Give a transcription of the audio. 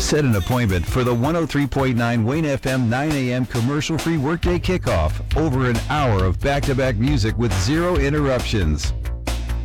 Set an appointment for the 103.9 Wayne FM 9 a.m. commercial-free workday kickoff. Over an hour of back-to-back music with zero interruptions.